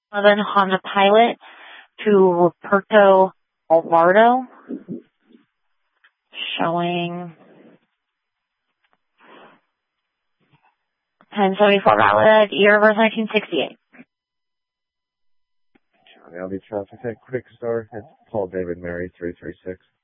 11 Honda Pilot to Puerto Alvarado, showing 1074 valid, year of birth 1968. County LV Traffic at Quick Start. It's Paul David Mary 336.